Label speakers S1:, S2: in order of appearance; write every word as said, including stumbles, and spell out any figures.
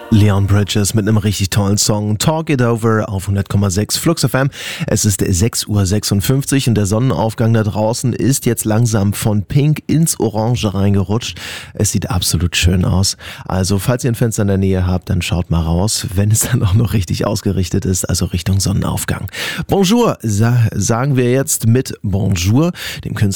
S1: Leon Bridges mit einem richtig tollen Song Talk It Over auf hundert Komma sechs Flux F M. Es ist sechs Uhr sechsundfünfzig und der Sonnenaufgang da draußen ist jetzt langsam von Pink ins Orange reingerutscht. Es sieht absolut schön aus. Also falls ihr ein Fenster in der Nähe habt, dann schaut mal raus, wenn es dann auch noch richtig ausgerichtet ist, also Richtung Sonnenaufgang. Bonjour sa- sagen wir jetzt mit Bonjour, dem Künstler